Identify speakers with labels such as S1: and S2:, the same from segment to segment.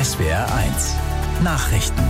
S1: SWR1 Nachrichten.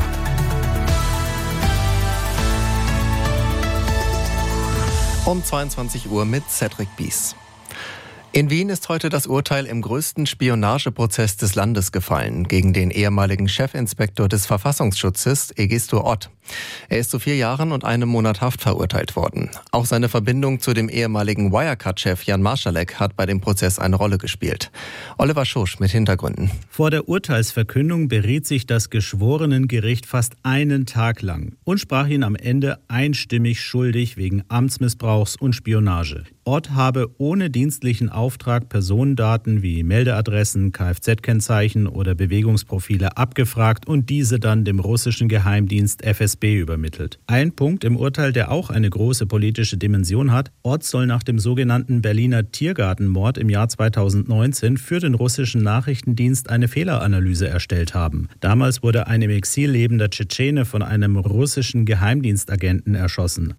S2: Um 22 Uhr mit Cedric Bies. In Wien ist heute das Urteil im größten Spionageprozess des Landes gefallen, gegen den ehemaligen Chefinspektor des Verfassungsschutzes, Egisto Ott. Er ist zu 4 Jahren und 1 Monat Haft verurteilt worden. Auch seine Verbindung zu dem ehemaligen Wirecard-Chef Jan Marschalek hat bei dem Prozess eine Rolle gespielt. Oliver Schosch mit Hintergründen.
S3: Vor der Urteilsverkündung beriet sich das Geschworenengericht fast einen Tag lang und sprach ihn am Ende einstimmig schuldig wegen Amtsmissbrauchs und Spionage. Ott habe ohne dienstlichen Auftrag Personendaten wie Meldeadressen, Kfz-Kennzeichen oder Bewegungsprofile abgefragt und diese dann dem russischen Geheimdienst FSB übermittelt. Ein Punkt im Urteil, der auch eine große politische Dimension hat: Ott soll nach dem sogenannten Berliner Tiergartenmord im Jahr 2019 für den russischen Nachrichtendienst eine Fehleranalyse erstellt haben. Damals wurde ein im Exil lebender Tschetschene von einem russischen Geheimdienstagenten erschossen.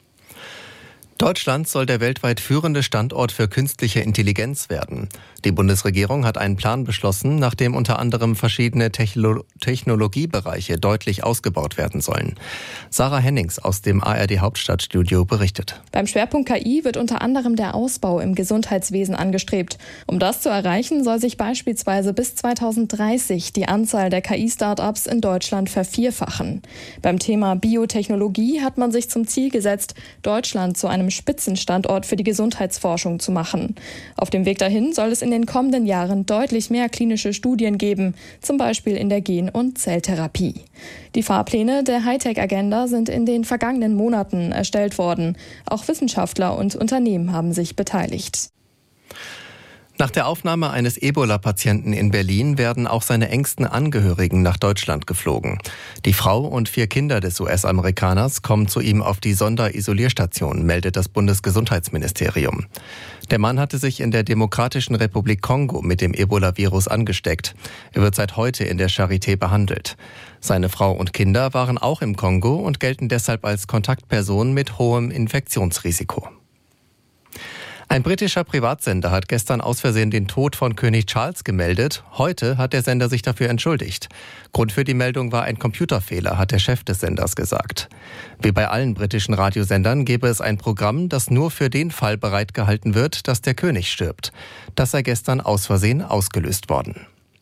S2: Deutschland soll der weltweit führende Standort für künstliche Intelligenz werden. Die Bundesregierung hat einen Plan beschlossen, nach dem unter anderem verschiedene Technologiebereiche deutlich ausgebaut werden sollen. Sarah Hennings aus dem ARD Hauptstadtstudio berichtet.
S4: Beim Schwerpunkt KI wird unter anderem der Ausbau im Gesundheitswesen angestrebt. Um das zu erreichen, soll sich beispielsweise bis 2030 die Anzahl der KI-Startups in Deutschland vervierfachen. Beim Thema Biotechnologie hat man sich zum Ziel gesetzt, Deutschland zu einem Spitzenstandort für die Gesundheitsforschung zu machen. Auf dem Weg dahin soll es in den kommenden Jahren deutlich mehr klinische Studien geben, zum Beispiel in der Gen- und Zelltherapie. Die Fahrpläne der Hightech-Agenda sind in den vergangenen Monaten erstellt worden. Auch Wissenschaftler und Unternehmen haben sich beteiligt.
S2: Nach der Aufnahme eines Ebola-Patienten in Berlin werden auch seine engsten Angehörigen nach Deutschland geflogen. Die Frau und 4 Kinder des US-Amerikaners kommen zu ihm auf die Sonderisolierstation, meldet das Bundesgesundheitsministerium. Der Mann hatte sich in der Demokratischen Republik Kongo mit dem Ebola-Virus angesteckt. Er wird seit heute in der Charité behandelt. Seine Frau und Kinder waren auch im Kongo und gelten deshalb als Kontaktpersonen mit hohem Infektionsrisiko. Ein britischer Privatsender hat gestern aus Versehen den Tod von König Charles gemeldet. Heute hat der Sender sich dafür entschuldigt. Grund für die Meldung war ein Computerfehler, hat der Chef des Senders gesagt. Wie bei allen britischen Radiosendern gäbe es ein Programm, das nur für den Fall bereitgehalten wird, dass der König stirbt. Das sei gestern aus Versehen ausgelöst worden.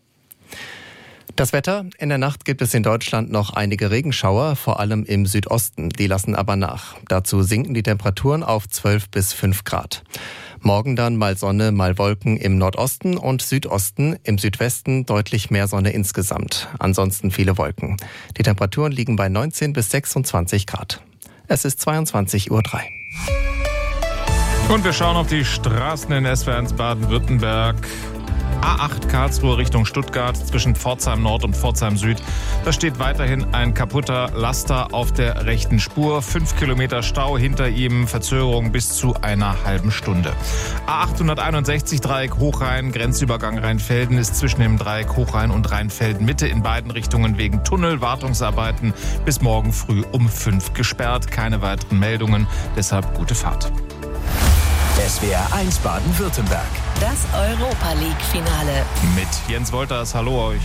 S2: Das Wetter: In der Nacht gibt es in Deutschland noch einige Regenschauer, vor allem im Südosten. Die lassen aber nach. Dazu sinken die Temperaturen auf 12 bis 5 Grad. Morgen dann mal Sonne, mal Wolken im Nordosten und Südosten. Im Südwesten deutlich mehr Sonne insgesamt. Ansonsten viele Wolken. Die Temperaturen liegen bei 19 bis 26 Grad. Es ist 22:03 Uhr.
S5: Und wir schauen auf die Straßen in SWR1 Baden-Württemberg. A8 Karlsruhe Richtung Stuttgart zwischen Pforzheim Nord und Pforzheim Süd. Da steht weiterhin ein kaputter Laster auf der rechten Spur. 5 Kilometer Stau hinter ihm, Verzögerung bis zu einer halben Stunde. A861 Dreieck Hochrhein, Grenzübergang Rheinfelden ist zwischen dem Dreieck Hochrhein und Rheinfelden Mitte in beiden Richtungen wegen Tunnelwartungsarbeiten bis morgen früh um 5 gesperrt. Keine weiteren Meldungen, deshalb gute Fahrt.
S1: SWR1 Baden-Württemberg.
S6: Das Europa-League-Finale.
S5: Mit Jens Wolters, hallo euch.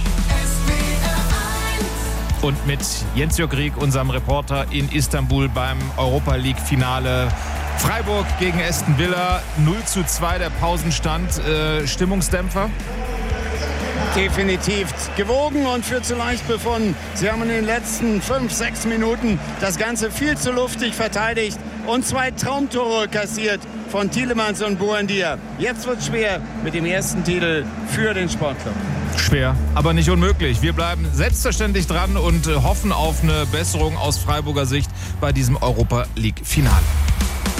S5: Und mit Jens-Jörg Rieck, unserem Reporter in Istanbul beim Europa-League-Finale. Freiburg gegen Aston Villa, 0:2 der Pausenstand. Stimmungsdämpfer?
S7: Definitiv gewogen und für zu leicht befunden. Sie haben in den letzten 5-6 Minuten das Ganze viel zu luftig verteidigt und 2 Traumtore kassiert von Tielemans und Buendia. Jetzt wird es schwer mit dem ersten Titel für den Sportclub.
S5: Schwer, aber nicht unmöglich. Wir bleiben selbstverständlich dran und hoffen auf eine Besserung aus Freiburger Sicht bei diesem Europa-League-Finale.